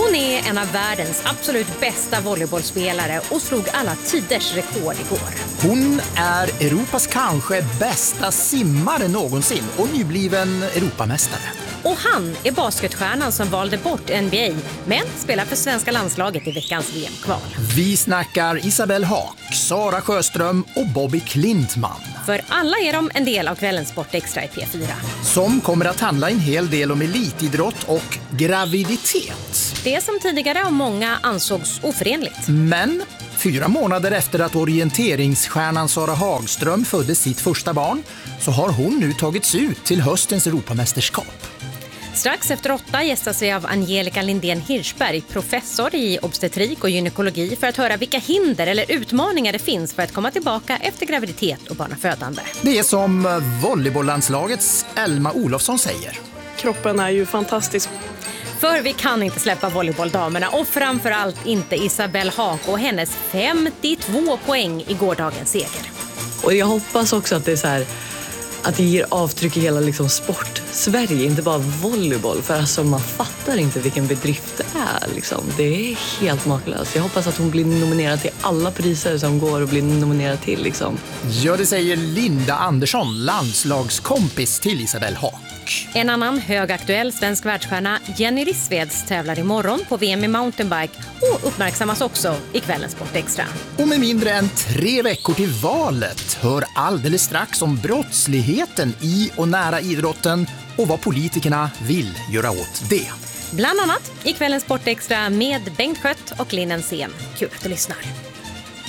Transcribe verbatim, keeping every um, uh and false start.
Hon är en av världens absolut bästa volleybollspelare och slog alla tiders rekord igår. Hon är Europas kanske bästa simmare någonsin och nybliven Europamästare. Och han är basketstjärnan som valde bort N B A men spelar för svenska landslaget i veckans V M-kval. Vi snackar Isabelle Haak, Sara Sjöström och Bobby Klintman. För alla är de en del av kvällens Sportextra i P fyra. Som kommer att handla en hel del om elitidrott och graviditet. Det som tidigare av många ansågs oförenligt. Men fyra månader efter att orienteringsstjärnan Sara Hagström födde sitt första barn så har hon nu tagits ut till höstens Europamästerskap. Strax efter åtta gästas vi av Angelica Lindén Hirschberg, professor i obstetrik och gynekologi, för att höra vilka hinder eller utmaningar det finns för att komma tillbaka efter graviditet och barnafödande. Det är som volleybolllandslagets Elma Olofsson säger. Kroppen är ju fantastisk. För vi kan inte släppa volleybolldamerna och framförallt inte Isabelle Haak och hennes femtiotvå poäng i gårdagens seger. Och jag hoppas också att det är så här, att det ger avtryck i hela liksom sport-Sverige, inte bara volleyboll. För alltså man fattar inte vilken bedrift det är. Liksom. Det är helt makalöst. Jag hoppas att hon blir nominerad till alla priser som går och blir nominerad till. Liksom. Ja, det säger Linda Andersson, landslagskompis till Isabelle Haak. En annan högaktuell svensk världsstjärna, Jenny Rissveds, tävlar imorgon på V M i mountainbike och uppmärksammas också i kvällens Sportextra. Och med mindre än tre veckor till valet hör alldeles strax om brottsligheten i och nära idrotten och vad politikerna vill göra åt det. Bland annat i kvällens Sportextra med Bengt Skött och Linn Ensén. Kul att du lyssnar.